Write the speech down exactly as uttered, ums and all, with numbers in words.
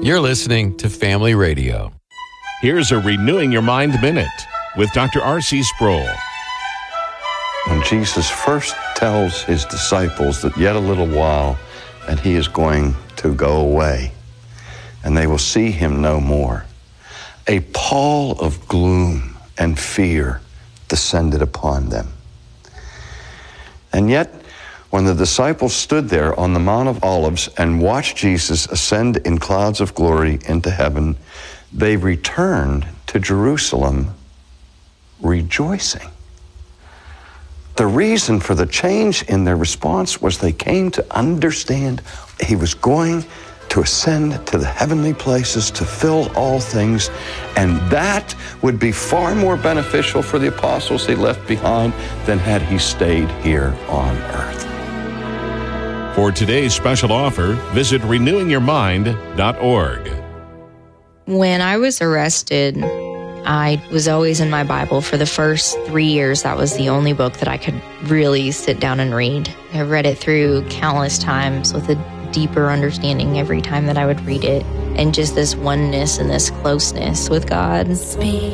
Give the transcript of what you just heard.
You're listening to Family Radio. Here's a Renewing Your Mind Minute with Doctor R C Sproul. When Jesus first tells his disciples that yet a little while and he is going to go away and they will see him no more, a pall of gloom and fear descended upon them. And yet, when the disciples stood there on the Mount of Olives and watched Jesus ascend in clouds of glory into heaven, they returned to Jerusalem rejoicing. The reason for the change in their response was they came to understand he was going to ascend to the heavenly places to fill all things, and that would be far more beneficial for the apostles they left behind than had he stayed here on earth. For today's special offer, visit renewing your mind dot org. When I was arrested, I was always in my Bible. For the first three years, that was the only book that I could really sit down and read. I read it through countless times with a deeper understanding every time that I would read it, and just this oneness and this closeness with God. Speak.